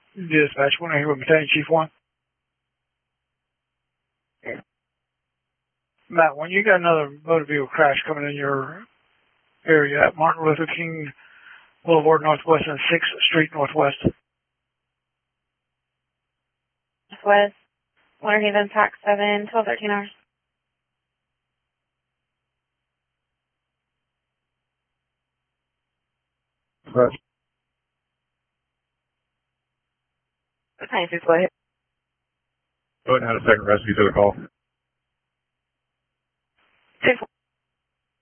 Dispatch, want to hear what Battalion Chief wants? Matt, when you got another motor vehicle crash coming in your area at Martin Luther King Boulevard Northwest and 6th Street Northwest. Northwest, Winter Haven, Pack 7, 12-13 hours. Press. Thanks, go ahead. Go ahead and add a second recipe to the call.